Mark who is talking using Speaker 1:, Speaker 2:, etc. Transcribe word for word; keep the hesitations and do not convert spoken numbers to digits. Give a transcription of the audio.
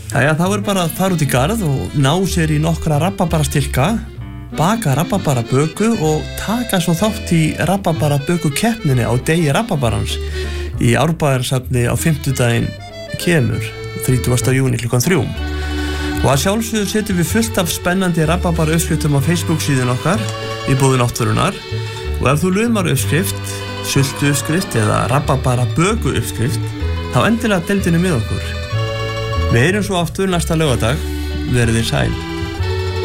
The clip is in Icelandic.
Speaker 1: Jæja, þá er bara að fara út í garð og ná sér í nokkra rabarbarastilka, baka rabarbaraböku og taka svo þátt í rabarbaraböku keppninni á degi rabarbarans í Árbæjarsafni á fimmtudaginn kemur, þrítugasta júní klukkan þrjú. Og að sjálfsögðu setjum við fullt af spennandi rabarbara uppskriftum á Facebook síðan okkar í boði náttúrunnar og ef þú lumar uppskrift, sultu uppskrift eða rabarbaraböku uppskrift, þá endilega deildinu með okkur. Við heyrum svo aftur næsta laugardag, verið þið sæl.